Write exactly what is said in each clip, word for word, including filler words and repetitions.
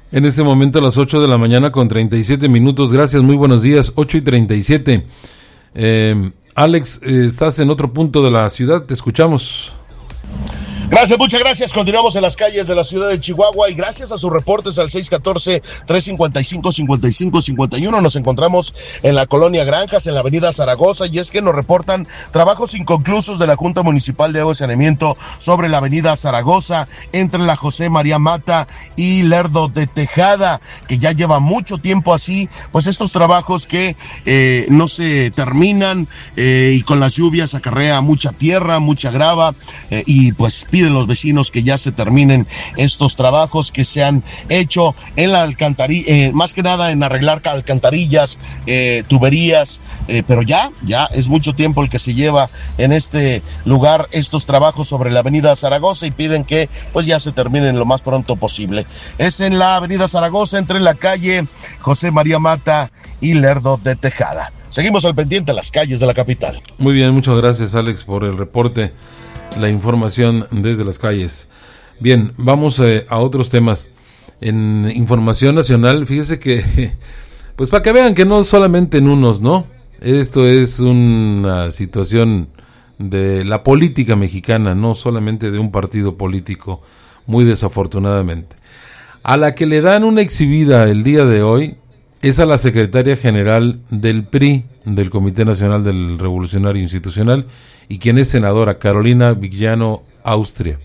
En este momento a las ocho de la mañana con treinta y siete minutos. Gracias, muy buenos días, ocho y treinta y siete. Eh, Alex, eh, estás en otro punto de la ciudad, te escuchamos. Gracias, muchas gracias. Continuamos en las calles de la ciudad de Chihuahua y gracias a sus reportes al seis uno cuatro, tres cinco cinco, cinco cinco cinco uno nos encontramos en la colonia Granjas, en la avenida Zaragoza, y es que nos reportan trabajos inconclusos de la Junta Municipal de Agua y Saneamiento sobre la avenida Zaragoza, entre la José María Mata y Lerdo de Tejada, que ya lleva mucho tiempo así, pues estos trabajos que eh, no se terminan eh, y con las lluvias acarrea mucha tierra, mucha grava eh, y pues piden los vecinos que ya se terminen estos trabajos que se han hecho en la alcantarilla, eh, más que nada en arreglar alcantarillas, eh, tuberías, eh, pero ya, ya es mucho tiempo el que se lleva en este lugar estos trabajos sobre la avenida Zaragoza y piden que pues ya se terminen lo más pronto posible. Es en la avenida Zaragoza, entre la calle José María Mata y Lerdo de Tejada. Seguimos al pendiente de las calles de la capital. Muy bien, muchas gracias, Alex, por el reporte, la información desde las calles. Bien, vamos eh, a otros temas. En información nacional, fíjese que, pues para que vean que no solamente en unos, ¿no? Esto es una situación de la política mexicana, no solamente de un partido político, muy desafortunadamente. A la que le dan una exhibida el día de hoy es a la secretaria general del P R I, del Comité Nacional del Revolucionario Institucional, y quien es senadora, Carolina Villano Austria.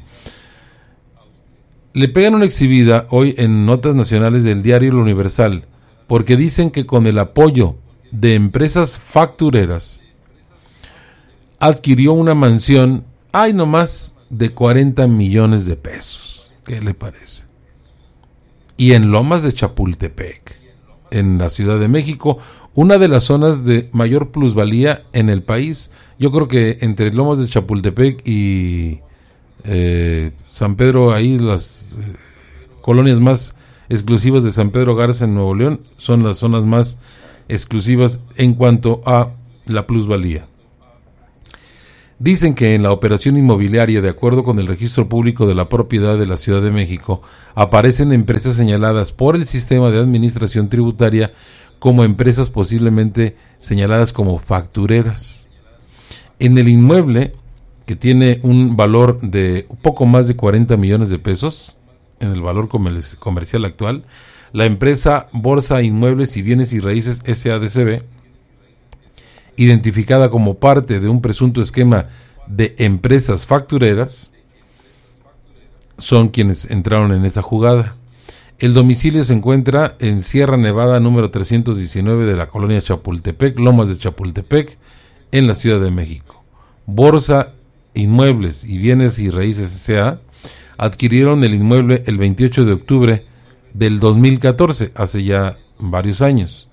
Le pegan una exhibida hoy en notas nacionales del diario El Universal, porque dicen que con el apoyo de empresas factureras adquirió una mansión, ay nomás, de cuarenta millones de pesos. ¿Qué le parece? Y en Lomas de Chapultepec, en la Ciudad de México, una de las zonas de mayor plusvalía en el país. Yo creo que entre Lomas de Chapultepec y eh, San Pedro, ahí las eh, colonias más exclusivas de San Pedro Garza en Nuevo León son las zonas más exclusivas en cuanto a la plusvalía. Dicen que en la operación inmobiliaria, de acuerdo con el Registro Público de la Propiedad de la Ciudad de México, aparecen empresas señaladas por el Sistema de Administración Tributaria como empresas posiblemente señaladas como factureras. En el inmueble, que tiene un valor de un poco más de cuarenta millones de pesos, en el valor comer- comercial actual, la empresa Borsa Inmuebles y Bienes y Raíces S A D C B, identificada como parte de un presunto esquema de empresas factureras, son quienes entraron en esta jugada. El domicilio se encuentra en Sierra Nevada número trescientos diecinueve de la colonia Chapultepec, Lomas de Chapultepec, en la Ciudad de México. Borsa Inmuebles y Bienes y Raíces S A adquirieron el inmueble el veintiocho de octubre del dos mil catorce, hace ya varios años,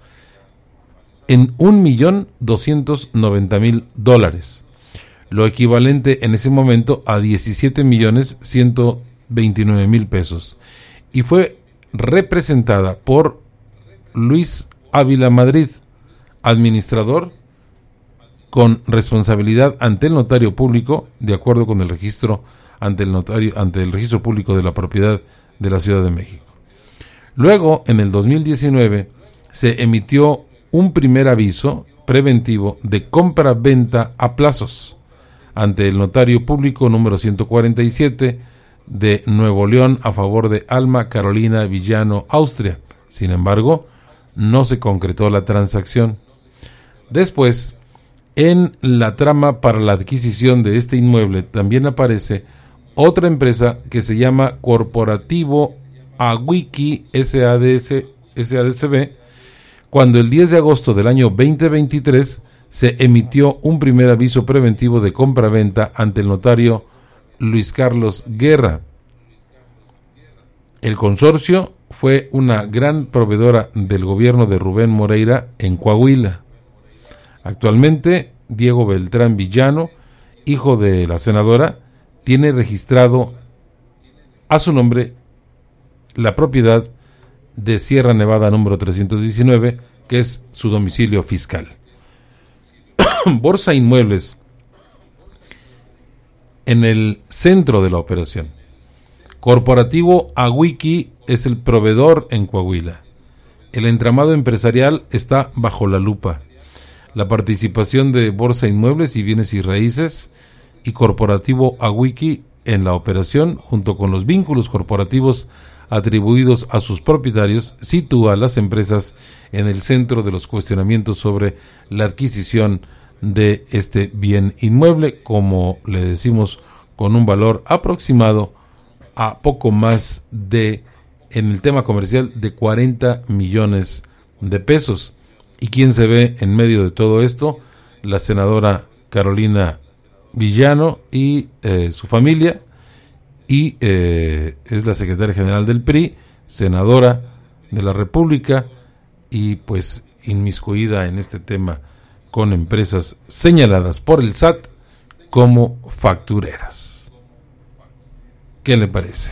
en un millón doscientos noventa mil dólares, lo equivalente en ese momento a diecisiete millones ciento veintinueve mil pesos, y fue representada por Luis Ávila Madrid, administrador con responsabilidad ante el notario público, de acuerdo con el registro ante el notario, ante el registro público de la propiedad de la Ciudad de México. Luego, en el dos mil diecinueve, se emitió un primer aviso preventivo de compra-venta a plazos ante el notario público número ciento cuarenta y siete de Nuevo León a favor de Alma Carolina Villano Austria. Sin embargo, no se concretó la transacción. Después, en la trama para la adquisición de este inmueble también aparece otra empresa que se llama Corporativo Awiki S A D C B, cuando el diez de agosto del año veinte veintitrés se emitió un primer aviso preventivo de compra-venta ante el notario Luis Carlos Guerra. El consorcio fue una gran proveedora del gobierno de Rubén Moreira en Coahuila. Actualmente, Diego Beltrán Villano, hijo de la senadora, tiene registrado a su nombre la propiedad de Sierra Nevada número trescientos diecinueve, que es su domicilio fiscal. Borsa Inmuebles, en el centro de la operación. Corporativo Awiki es el proveedor en Coahuila. El entramado empresarial está bajo la lupa. La participación de Bolsa Inmuebles y Bienes y Raíces y Corporativo Awiki en la operación, junto con los vínculos corporativos atribuidos a sus propietarios, sitúa a las empresas en el centro de los cuestionamientos sobre la adquisición de este bien inmueble, como le decimos, con un valor aproximado a poco más de, en el tema comercial, de cuarenta millones de pesos. ¿Y quién se ve en medio de todo esto? La senadora Carolina Villano y eh, su familia, y eh, es la secretaria general del P R I, senadora de la República, y pues inmiscuida en este tema con empresas señaladas por el S A T como factureras. ¿Qué le parece?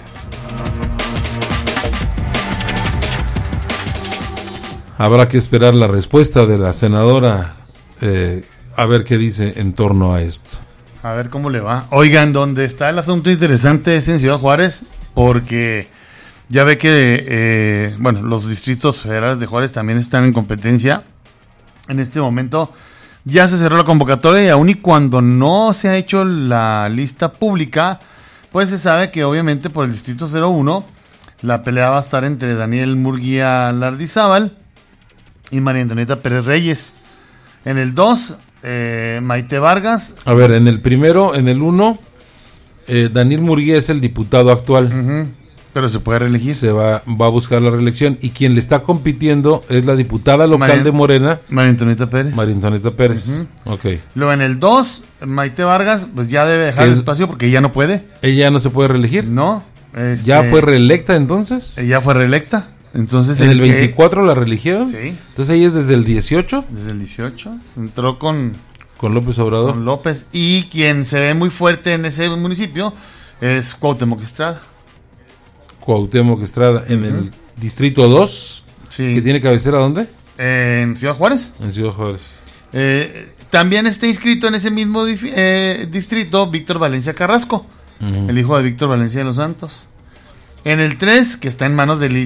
Habrá que esperar la respuesta de la senadora, eh, a ver qué dice en torno a esto. A ver cómo le va. Oigan, donde está el asunto interesante es en Ciudad Juárez, porque ya ve que, eh, bueno, los distritos federales de Juárez también están en competencia. En este momento ya se cerró la convocatoria y aun y cuando no se ha hecho la lista pública, pues se sabe que obviamente por el distrito cero uno la pelea va a estar entre Daniel Murguía Lardizábal y María Antonieta Pérez Reyes. En el dos, eh, Maite Vargas. A ver, en el primero, en el uno, eh, Daniel Murguía es el diputado actual. Uh-huh. Pero se puede reelegir. Se va, va a buscar la reelección. Y quien le está compitiendo es la diputada local María, de Morena, María Antonieta Pérez. María Antonieta Pérez. Uh-huh. Okay. Luego en el dos, Maite Vargas, pues ya debe dejar el espacio porque ya no puede. ¿Ella no se puede reelegir? No. Este, ¿Ya fue reelecta entonces? Ella fue reelecta. Entonces, ¿En el, el veinticuatro que... la reeligieron? Sí. Entonces ella es desde el dieciocho. Desde el dieciocho. Entró con... Con López Obrador. Con López. Y quien se ve muy fuerte en ese municipio es Cuauhtémoc Estrada. Cuauhtémoc Estrada. En uh-huh. el distrito dos. Sí. ¿Que tiene cabecera dónde? Eh, en Ciudad Juárez. En Ciudad Juárez. Eh, también está inscrito en ese mismo dif- eh, distrito Víctor Valencia Carrasco. Uh-huh. El hijo de Víctor Valencia de los Santos. En el tres, que está en manos de